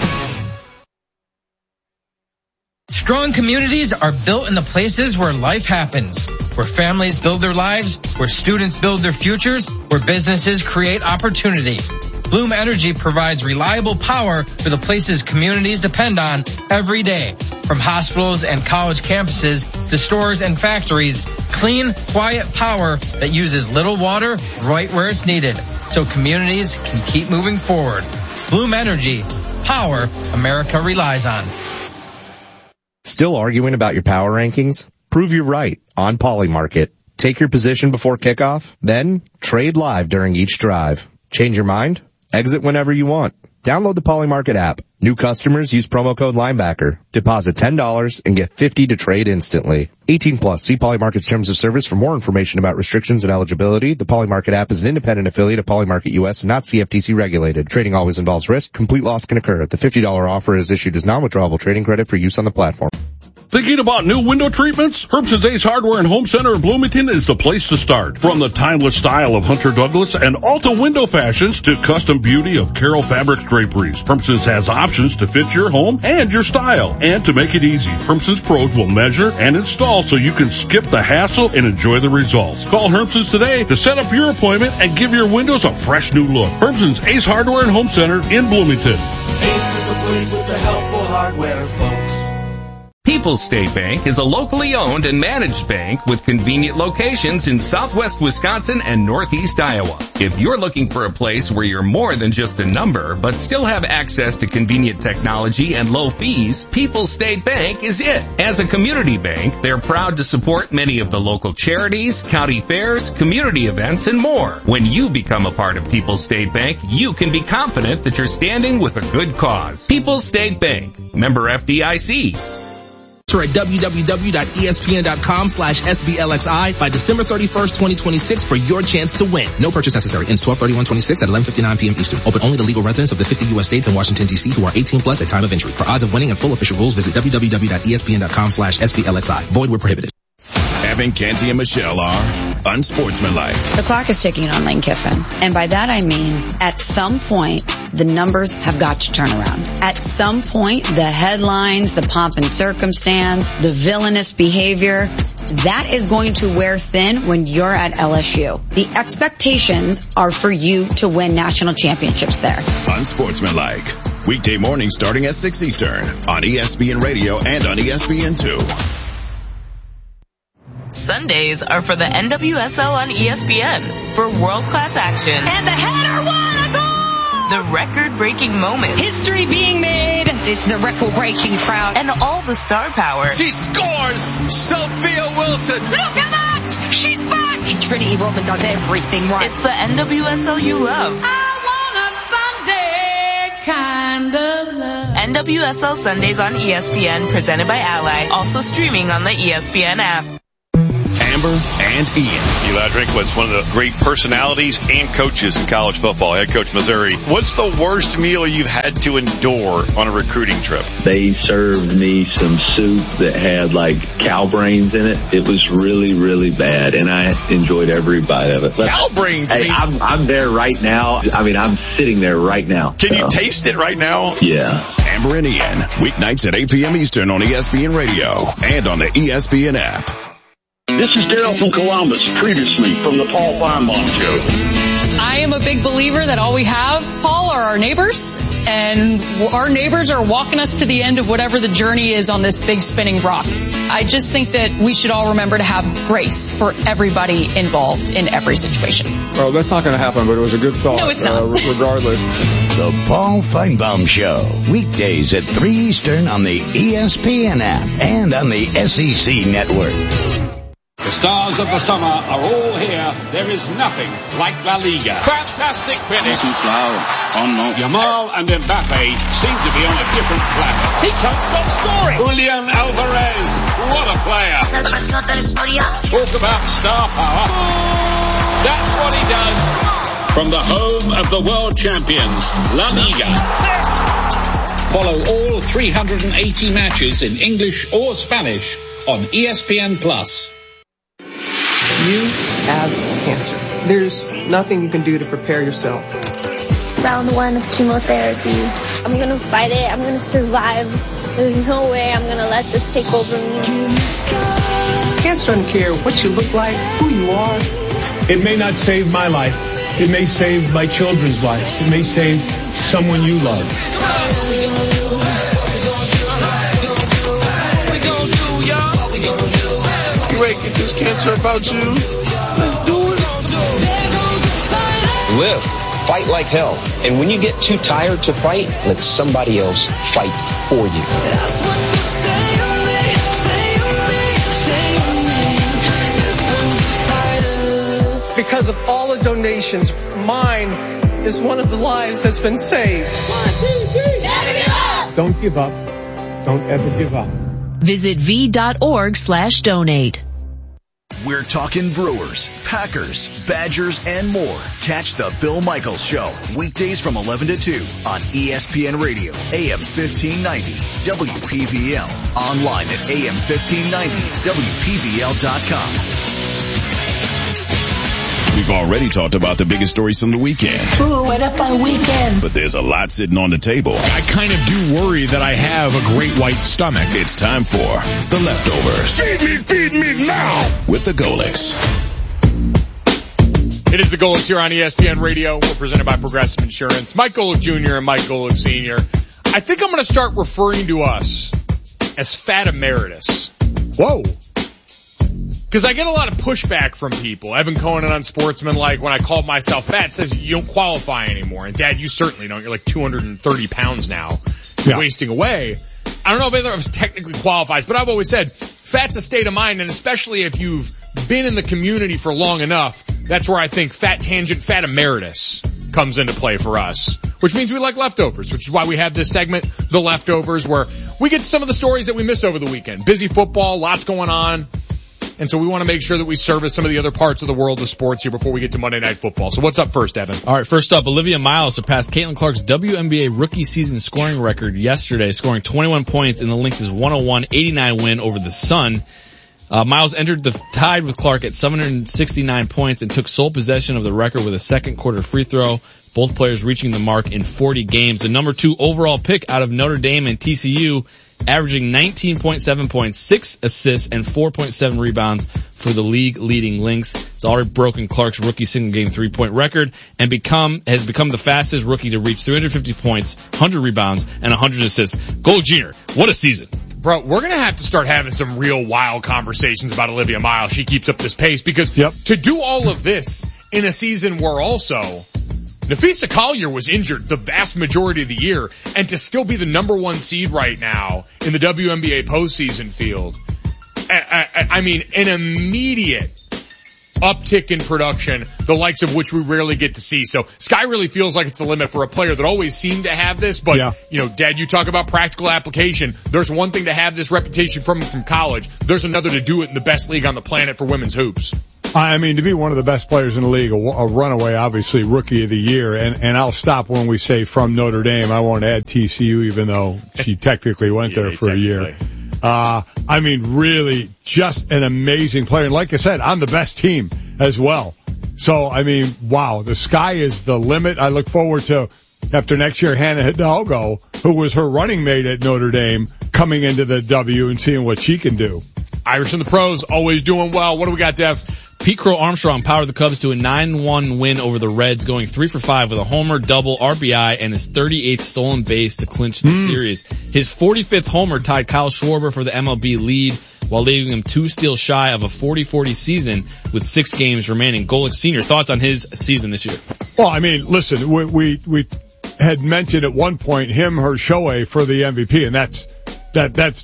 Strong communities are built in the places where life happens, where families build their lives, where students build their futures, where businesses create opportunity. Bloom Energy provides reliable power for the places communities depend on every day. From hospitals and college campuses to stores and factories, clean, quiet power that uses little water right where it's needed, so communities can keep moving forward. Bloom Energy, power America relies on. Still arguing about your power rankings? Prove you're right on Polymarket. Take your position before kickoff, then trade live during each drive. Change your mind? Exit whenever you want. Download the Polymarket app. New customers use promo code Linebacker. Deposit ten dollars and get fifty dollars to trade instantly. eighteen plus. See Polymarket's terms of service for more information about restrictions and eligibility. The Polymarket app is an independent affiliate of Polymarket U S and not C F T C regulated. Trading always involves risk. Complete loss can occur. The fifty dollars offer is issued as non-withdrawable trading credit for use on the platform. Thinking about new window treatments? Herbst Ace Hardware and Home Center in Bloomington is the place to start. From the timeless style of Hunter Douglas and Alta window fashions to custom beauty of Carroll Fabrics draperies, Herbst has options to fit your home and your style. And to make it easy, Herbst pros will measure and install so you can skip the hassle and enjoy the results. Call Herbst today to set up your appointment and give your windows a fresh new look. Herbst's Ace Hardware and Home Center in Bloomington. Ace is the place with the helpful hardware, folks. People's State Bank is a locally owned and managed bank with convenient locations in southwest Wisconsin and northeast Iowa. If you're looking for a place where you're more than just a number, but still have access to convenient technology and low fees, People's State Bank is it. As a community bank, they're proud to support many of the local charities, county fairs, community events, and more. When you become a part of People's State Bank, you can be confident that you're standing with a good cause. People's State Bank, member F D I C. At www.espn.com slash SBLXI by December thirty-first, twenty twenty-six for your chance to win. No purchase necessary. Ends twelve thirty-one twenty-six at eleven fifty-nine p.m. Eastern. Open only to legal residents of the fifty U S states and Washington, D C who are eighteen plus at time of entry. For odds of winning and full official rules, visit www.espn.com slash SBLXI. Void where prohibited. Evan, Canty, and Michelle are unsportsmanlike. The clock is ticking on Lane Kiffin. And by that I mean, at some point, the numbers have got to turn around. At some point, the headlines, the pomp and circumstance, the villainous behavior, that is going to wear thin when you're at L S U. The expectations are for you to win national championships there. Unsportsmanlike. Weekday morning starting at six Eastern on E S P N Radio and on E S P N two. Sundays are for the N W S L on E S P N for world-class action. And the header won a goal! The record-breaking moments. History being made. It's the record-breaking crowd. And all the star power. She scores! Sophia Wilson! Look at that! She's back! Trinity Rodman does everything right. It's the N W S L you love. I want N W S L Sundays on E S P N, presented by Ally. Also streaming on the E S P N app. Amber and Ian. Eli Drinkwitz, one of the great personalities and coaches in college football, head coach Missouri. What's the worst meal you've had to endure on a recruiting trip? They served me some soup that had like cow brains in it. It was really, really bad, and I enjoyed every bite of it. But, cow brains? Hey, I'm, I'm there right now. I mean, I'm sitting there right now. Can so. you taste it right now? Yeah. Amber and Ian, weeknights at eight p.m. Eastern on E S P N Radio and on the E S P N app. This is Daryl from Columbus, previously from the Paul Feinbaum Show. I am a big believer that all we have, Paul, are our neighbors, and our neighbors are walking us to the end of whatever the journey is on this big spinning rock. I just think that we should all remember to have grace for everybody involved in every situation. Well, that's not going to happen, but it was a good thought. No, it's not. Uh, regardless. The Paul Feinbaum Show, weekdays at three Eastern on the E S P N app and on the S E C network. The stars of the summer are all here. There is nothing like La Liga. Fantastic finish. Yamal and Mbappe seem to be on a different planet. He can't stop scoring. Julian Alvarez, what a player. Talk about star power. That's what he does. From the home of the world champions, La Liga. Follow all three hundred eighty matches in English or Spanish on E S P N Plus. You have cancer. There's nothing you can do to prepare yourself. Round one of chemotherapy. I'm gonna fight it. I'm gonna survive. There's no way I'm gonna let this take over me. Cancer doesn't care what you look like, who you are. It may not save my life. It may save my children's life. It may save someone you love. You ain't get this cancer about you. Let's do it. Live. Fight like hell. And when you get too tired to fight, let somebody else fight for you. That's what you say to me, say to me, say to me. Because of all the donations, mine is one of the lives that's been saved. One, two, three. Never give up. Don't give up. Don't ever give up. Visit v.org slash donate. We're talking Brewers, Packers, Badgers, and more. Catch the Bill Michaels Show, weekdays from eleven to two on E S P N Radio, A M fifteen ninety, W P V L, online at A M fifteen ninety, W P V L dot com. We've already talked about the biggest stories from the weekend. Ooh, what up on weekend? But there's a lot sitting on the table. I kind of do worry that I have a great white stomach. It's time for The Leftovers. Feed me, feed me now! With the Golics. It is the Golics here on E S P N Radio. We're presented by Progressive Insurance. Mike Golic Junior and Mike Golic Senior I think I'm going to start referring to us as Fat Emeritus. Whoa. Because I get a lot of pushback from people. Evan Cohen on Sportsman, like when I called myself fat, says you don't qualify anymore. And Dad, you certainly don't. You're like two hundred thirty pounds now, yeah. wasting away. I don't know if either of us technically qualifies, but I've always said fat's a state of mind, and especially if you've been in the community for long enough, that's where I think fat tangent, fat emeritus comes into play for us, which means we like leftovers, which is why we have this segment, The Leftovers, where we get some of the stories that we missed over the weekend. Busy football, lots going on. And so we want to make sure that we service some of the other parts of the world of sports here before we get to Monday Night Football. So what's up first, Evan? All right, first up, Olivia Miles surpassed Caitlin Clark's W N B A rookie season scoring record yesterday, scoring twenty-one points in the Lynx' one oh one eighty-nine win over the Sun. Uh, Miles entered the tied with Clark at seven hundred sixty-nine points and took sole possession of the record with a second quarter free throw, both players reaching the mark in forty games. The number two overall pick out of Notre Dame and T C U, averaging nineteen point seven points, six assists, and four point seven rebounds for the league-leading Lynx. It's already broken Clark's rookie single-game three-point record and become has become the fastest rookie to reach three hundred fifty points, one hundred rebounds, and one hundred assists. Gold Junior, what a season. Bro, we're going to have to start having some real wild conversations about Olivia Miles. She keeps up this pace because yep. to do all of this in a season where also Nafisa Collier was injured the vast majority of the year, and to still be the number one seed right now in the W N B A postseason field, I, I, I mean, an immediate uptick in production, the likes of which we rarely get to see. So sky really feels like it's the limit for a player that always seemed to have this. But, yeah. you know, Dad, you talk about practical application. There's one thing to have this reputation from from college. There's another to do it in the best league on the planet for women's hoops. I mean, to be one of the best players in the league, a, a runaway, obviously, rookie of the year. And, and I'll stop when we say from Notre Dame. I won't add T C U, even though she technically went yeah, there for a year. Uh, I mean, really just an amazing player. And like I said, on the best team as well. So, I mean, wow, the sky is the limit. I look forward to, after next year, Hannah Hidalgo, who was her running mate at Notre Dame, coming into the W and seeing what she can do. Irish in the pros, always doing well. What do we got, Dev? Pete Crow Armstrong powered the Cubs to a nine one win over the Reds, going three for five with a homer, double, R B I, and his thirty-eighth stolen base to clinch the mm. series. His forty-fifth homer tied Kyle Schwarber for the M L B lead, while leaving him two steals shy of a forty forty season with six games remaining. Golick Senior, thoughts on his season this year? Well, I mean, listen, we we, we had mentioned at one point him, her Shohei for the M V P, and that's that that's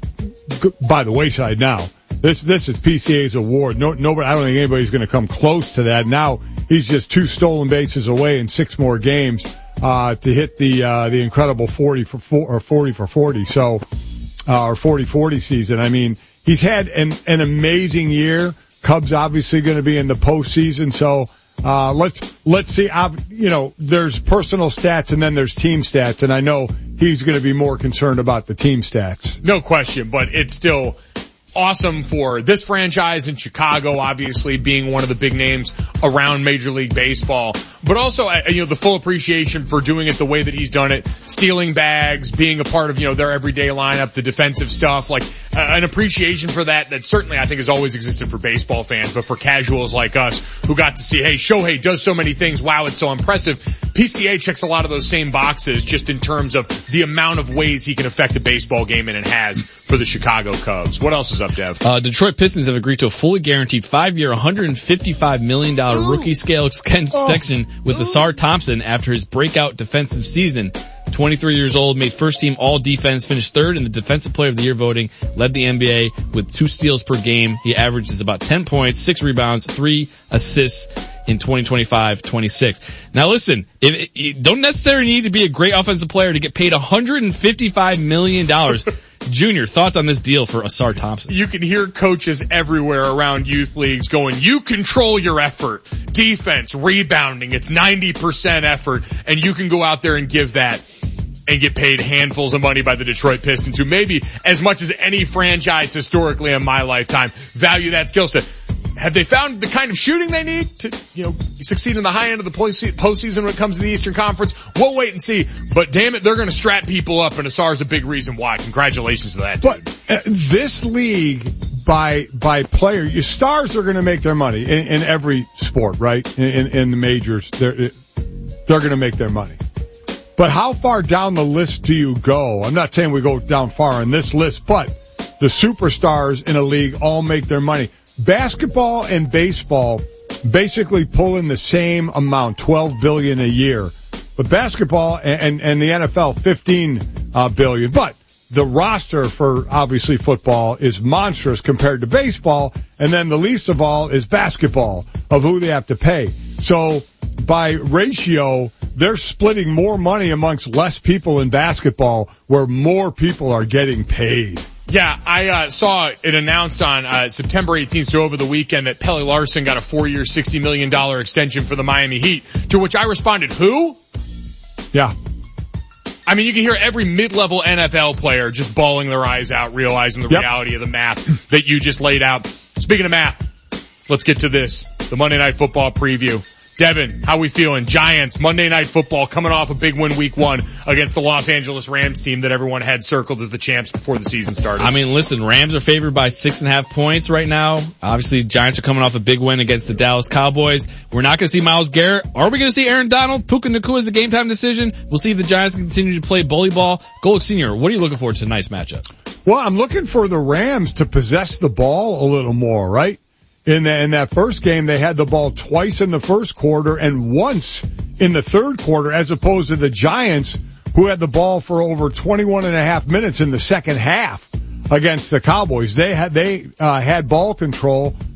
by the wayside now. This this is P C A's award. No, nobody. I don't think anybody's going to come close to that. Now he's just two stolen bases away in six more games uh to hit the uh the incredible forty for four or forty for forty. So uh or forty forty season. I mean, he's had an an amazing year. Cubs obviously going to be in the postseason. So uh let's let's see. Uh, you know, there's personal stats and then there's team stats, and I know he's going to be more concerned about the team stats. No question, but it's still awesome for this franchise in Chicago, obviously being one of the big names around Major League Baseball, but also, you know, the full appreciation for doing it the way that he's done it, stealing bags, being a part of, you know, their everyday lineup, the defensive stuff, like uh, an appreciation for that that certainly I think has always existed for baseball fans, but for casuals like us who got to see, hey, Shohei does so many things, wow, it's so impressive. P C A checks a lot of those same boxes just in terms of the amount of ways he can affect a baseball game, and it has for the Chicago Cubs. What else is up, Dev? Uh, Detroit Pistons have agreed to a fully guaranteed five-year, one hundred fifty-five million dollars rookie scale extension with Asar Thompson after his breakout defensive season. twenty-three years old, made first team all defense, finished third in the defensive player of the year voting, led the N B A with two steals per game. He averages about ten points, six rebounds, three assists in twenty twenty-five twenty-six. Now listen, if it, you don't necessarily need to be a great offensive player to get paid one hundred fifty-five million dollars. Junior, thoughts on this deal for Asar Thompson? You can hear coaches everywhere around youth leagues going, you control your effort. Defense, rebounding, it's ninety percent effort, and you can go out there and give that and get paid handfuls of money by the Detroit Pistons, who maybe as much as any franchise historically in my lifetime value that skill set. Have they found the kind of shooting they need to, you know, succeed in the high end of the postseason when it comes to the Eastern Conference? We'll wait and see. But damn it, they're going to strap people up, and Asar's a big reason why. Congratulations to that. But uh, this league, by by player, your stars are going to make their money in, in every sport, right? In, in, in the majors, they're they're going to make their money. But how far down the list do you go? I'm not saying we go down far on this list, but the superstars in a league all make their money. Basketball and baseball basically pull in the same amount, twelve billion dollars a year. But basketball and, and, and the N F L, fifteen uh, billion dollars. But the roster for obviously football is monstrous compared to baseball. And then the least of all is basketball of who they have to pay. So by ratio, they're splitting more money amongst less people in basketball where more people are getting paid. Yeah, I uh, saw it announced on uh, September eighteenth, so over the weekend, that Pelle Larsson got a four-year, sixty million dollars extension for the Miami Heat, to which I responded, who? Yeah. I mean, you can hear every mid-level N F L player just bawling their eyes out, realizing the yep. reality of the math that you just laid out. Speaking of math, let's get to this, the Monday Night Football preview. Devin, how we feeling? Giants, Monday Night Football, coming off a big win week one against the Los Angeles Rams team that everyone had circled as the champs before the season started. I mean, listen, Rams are favored by six and a half points right now. Obviously, Giants are coming off a big win against the Dallas Cowboys. We're not going to see Myles Garrett. Are we going to see Aaron Donald? Puka Nacua is a game time decision. We'll see if the Giants can continue to play bully ball. Golick Senior, what are you looking for to tonight's matchup? Well, I'm looking for the Rams to possess the ball a little more, right? In, the, in that first game, they had the ball twice in the first quarter and once in the third quarter, as opposed to the Giants, who had the ball for over twenty-one and a half minutes in the second half against the Cowboys. They had, they, uh, had ball control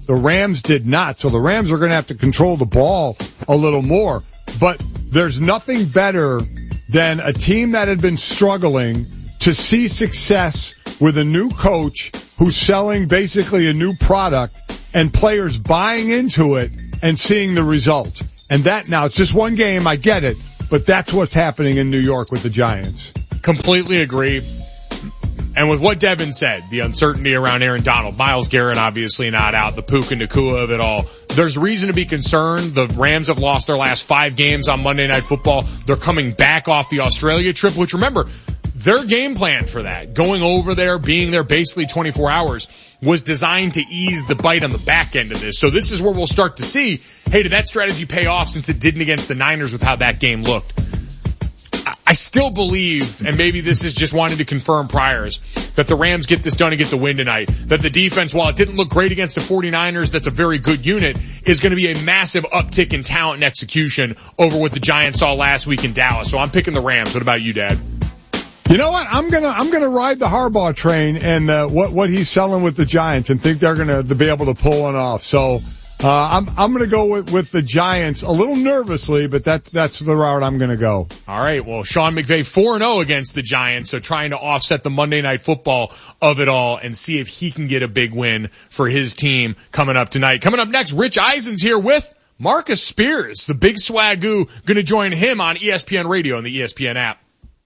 The Rams did not. So the Rams are going to have to control the ball a little more. But there's nothing better than a team that had been struggling to see success with a new coach who's selling basically a new product and players buying into it and seeing the results. And that now, it's just one game, I get it, but that's what's happening in New York with the Giants. Completely agree. And with what Devin said, the uncertainty around Aaron Donald, Myles Garrett obviously not out, the Puka Nacua of it all, there's reason to be concerned. The Rams have lost their last five games on Monday Night Football. They're coming back off the Australia trip, which remember, their game plan for that, going over there, being there basically twenty-four hours, was designed to ease the bite on the back end of this. So this is where we'll start to see, hey, did that strategy pay off since it didn't against the Niners with how that game looked? I still believe, and maybe this is just wanting to confirm priors, that the Rams get this done and get the win tonight. That the defense, while it didn't look great against the 49ers, that's a very good unit, is going to be a massive uptick in talent and execution over what the Giants saw last week in Dallas. So I'm picking the Rams. What about you, Dad? You know what? I'm gonna I'm gonna ride the Harbaugh train and uh, what what he's selling with the Giants and think they're gonna be able to pull one off. So uh, I'm I'm gonna go with with the Giants a little nervously, but that's that's the route I'm gonna go. All right. Well, Sean McVay four and oh against the Giants, so trying to offset the Monday Night Football of it all and see if he can get a big win for his team coming up tonight. Coming up next, Rich Eisen's here with Marcus Spears, the big swagoo, going to join him on E S P N Radio and the E S P N app.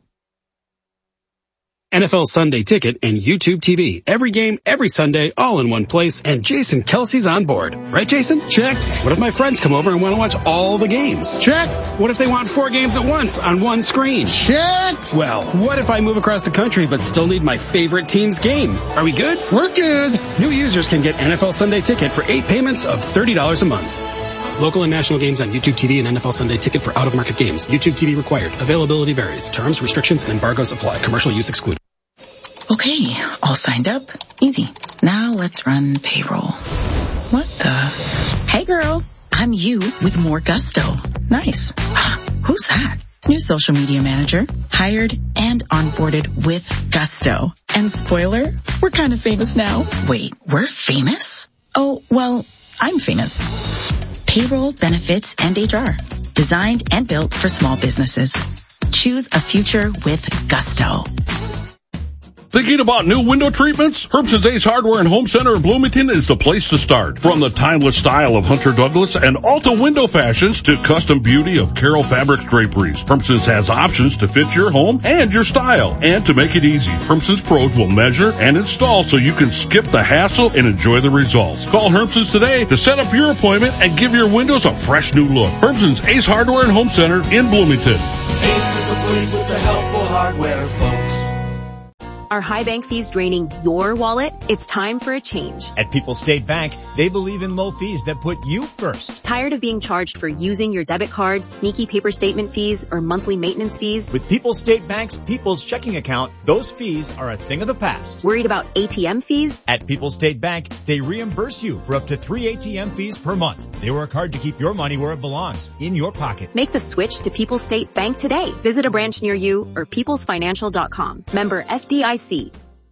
N F L Sunday Ticket and YouTube T V. Every game, every Sunday, all in one place, and Jason Kelsey's on board. Right, Jason? Check. What if my friends come over and want to watch all the games? Check. What if they want four games at once on one screen? Check. Well, what if I move across the country but still need my favorite team's game? Are we good? We're good. New users can get N F L Sunday Ticket for eight payments of thirty dollars a month. Local and national games on YouTube T V and N F L Sunday Ticket for out-of-market games. YouTube T V required. Availability varies. Terms, restrictions, and embargoes apply. Commercial use excluded. Okay, all signed up. Easy. Now let's run payroll. What the? Hey girl, I'm you with more gusto. Nice. Who's that? New social media manager. Hired and onboarded with gusto. And spoiler, we're kind of famous now. Wait, we're famous? Oh, well, I'm famous. Payroll, benefits, and H R. Designed and built for small businesses. Choose a future with gusto. Thinking about new window treatments? Herbson's Ace Hardware and Home Center in Bloomington is the place to start. From the timeless style of Hunter Douglas and Alta window fashions to custom beauty of Carroll Fabrics draperies, Herbson's has options to fit your home and your style. And to make it easy, Herbson's pros will measure and install so you can skip the hassle and enjoy the results. Call Herbson's today to set up your appointment and give your windows a fresh new look. Herbson's Ace Hardware and Home Center in Bloomington. Ace is the place with the helpful hardware, folks. Are high bank fees draining your wallet? It's time for a change. At People's State Bank, they believe in low fees that put you first. Tired of being charged for using your debit card, sneaky paper statement fees, or monthly maintenance fees? With People's State Bank's People's Checking Account, those fees are a thing of the past. Worried about A T M fees? At People's State Bank, they reimburse you for up to three A T M fees per month. They work hard to keep your money where it belongs, in your pocket. Make the switch to People's State Bank today. Visit a branch near you or peoples financial dot com. Member F D I C.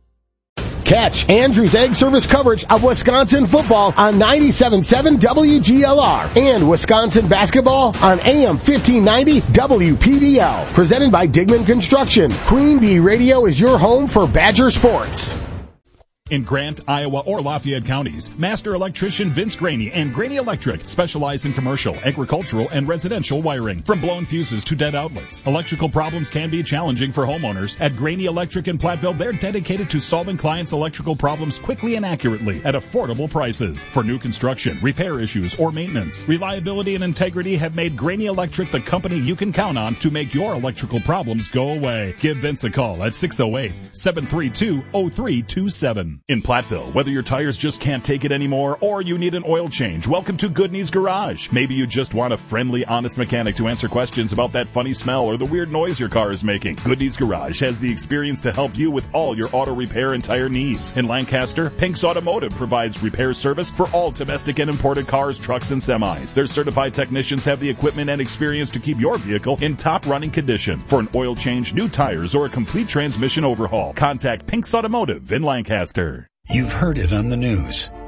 Catch Andrew's Egg Service coverage of Wisconsin football on ninety-seven point seven W G L R and Wisconsin basketball on A M fifteen ninety W P D L. Presented by Digman Construction. Queen Bee Radio is your home for Badger sports. In Grant, Iowa, or Lafayette counties, master electrician Vince Graney and Graney Electric specialize in commercial, agricultural, and residential wiring. From blown fuses to dead outlets, electrical problems can be challenging for homeowners. At Graney Electric in Platteville, they're dedicated to solving clients' electrical problems quickly and accurately at affordable prices. For new construction, repair issues, or maintenance, reliability and integrity have made Graney Electric the company you can count on to make your electrical problems go away. Give Vince a call at six oh eight, seven three two, oh three two seven. In Platteville, whether your tires just can't take it anymore or you need an oil change, welcome to Goodney's Garage. Maybe you just want a friendly, honest mechanic to answer questions about that funny smell or the weird noise your car is making. Goodney's Garage has the experience to help you with all your auto repair and tire needs. In Lancaster, Pink's Automotive provides repair service for all domestic and imported cars, trucks, and semis. Their certified technicians have the equipment and experience to keep your vehicle in top running condition. For an oil change, new tires, or a complete transmission overhaul, contact Pink's Automotive in Lancaster. You've heard it on the news.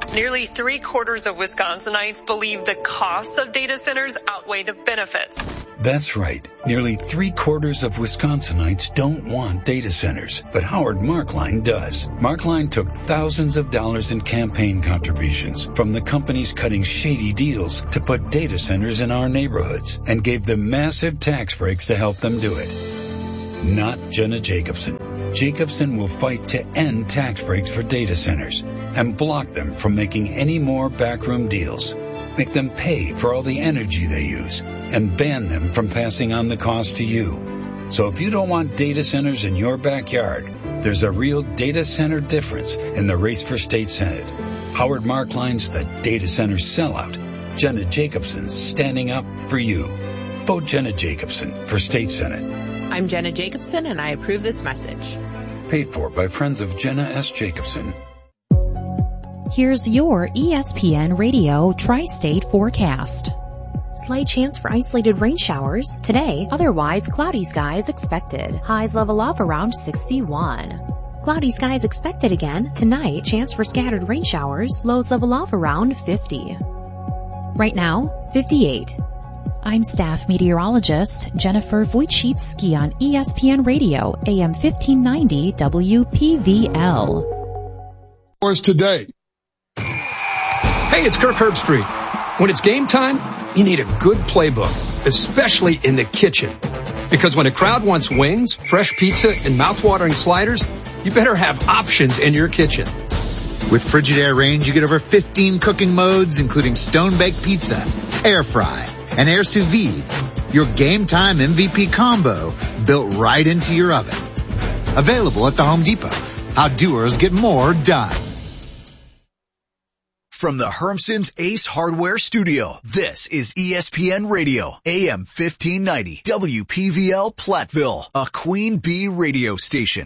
Nearly three quarters of Wisconsinites believe the costs of data centers outweigh the benefits. That's right. Nearly three quarters of Wisconsinites don't want data centers, but Howard Markline does. Markline took thousands of dollars in campaign contributions from the companies cutting shady deals to put data centers in our neighborhoods and gave them massive tax breaks to help them do it. Not Jenna Jacobson. Jacobson will fight to end tax breaks for data centers and block them from making any more backroom deals. Make them pay for all the energy they use and ban them from passing on the cost to you. So if you don't want data centers in your backyard, there's a real data center difference in the race for state senate. Howard Markline's the data center sellout. Jenna Jacobson's standing up for you. Vote Jenna Jacobson for state senate. I'm Jenna Jacobson, and I approve this message. Paid for by friends of Jenna S. Jacobson. Here's your E S P N Radio Tri-State forecast. Slight chance for isolated rain showers today, otherwise cloudy skies expected. Highs level off around sixty-one. Cloudy skies expected again tonight, chance for scattered rain showers, lows level off around fifty. Right now, fifty-eight. I'm staff meteorologist Jennifer Wojcicki on E S P N Radio, A M fifteen ninety W P V L. Today. Hey, it's Kirk Herbstreit. When it's game time, you need a good playbook, especially in the kitchen. Because when a crowd wants wings, fresh pizza, and mouth-watering sliders, you better have options in your kitchen. With Frigidaire Range, you get over fifteen cooking modes, including stone-baked pizza, air fry, and air sous vide. Your game time M V P combo built right into your oven. Available at the Home Depot. How doers get more done. From the Hermson's Ace Hardware Studio, this is E S P N Radio, A M fifteen ninety, W P V L Platteville, a Queen Bee radio station.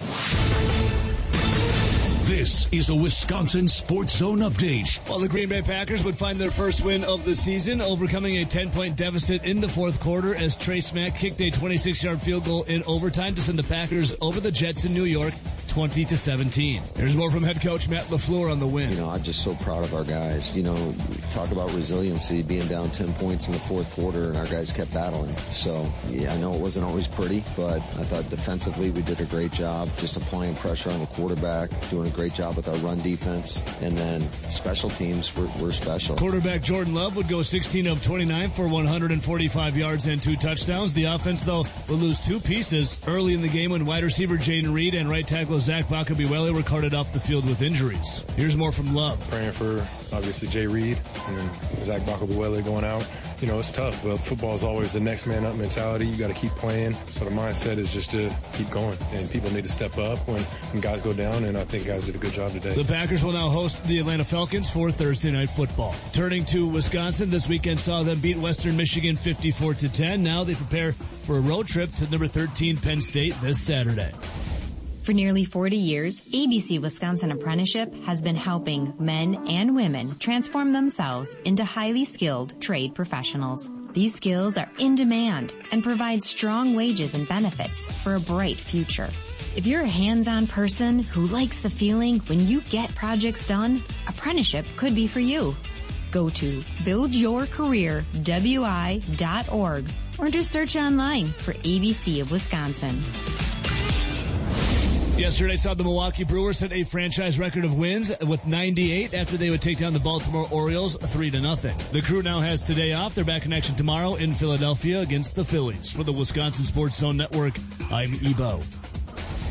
This is a Wisconsin Sports Zone update. Well, the Green Bay Packers would find their first win of the season, overcoming a ten-point deficit in the fourth quarter as Trey Smack kicked a twenty-six-yard field goal in overtime to send the Packers over the Jets in New York, twenty to seventeen. Here's more from head coach Matt LaFleur on the win. You know, I'm just so proud of our guys. You know, talk about resiliency, being down ten points in the fourth quarter, and our guys kept battling. So, yeah, I know it wasn't always pretty, but I thought defensively we did a great job, just applying pressure on the quarterback, doing a great job with our run defense, and then special teams were, were special. Quarterback Jordan Love would go sixteen of twenty-nine for one hundred forty-five yards and two touchdowns. The offense, though, would lose two pieces early in the game when wide receiver Jaden Reed and right tackle Zach Bakabiwele were carted off the field with injuries. Here's more from Love. Praying for, obviously, Jay Reed and then Zach Bakabiwele going out. You know, it's tough, but football is always the next man up mentality. You got to keep playing. So the mindset is just to keep going, and people need to step up when, when guys go down, and I think guys did a good job today. The Packers will now host the Atlanta Falcons for Thursday Night Football. Turning to Wisconsin, this weekend saw them beat Western Michigan fifty-four to ten. Now they prepare for a road trip to number thirteen Penn State this Saturday. For nearly forty years, A B C Wisconsin Apprenticeship has been helping men and women transform themselves into highly skilled trade professionals. These skills are in demand and provide strong wages and benefits for a bright future. If you're a hands-on person who likes the feeling when you get projects done, apprenticeship could be for you. Go to build your career W I dot org or just search online for A B C of Wisconsin. Yesterday saw the Milwaukee Brewers set a franchise record of wins with ninety-eight after they would take down the Baltimore Orioles three to nothing. The Crew now has today off. They're back in action tomorrow in Philadelphia against the Phillies. For the Wisconsin Sports Zone Network, I'm Ebo.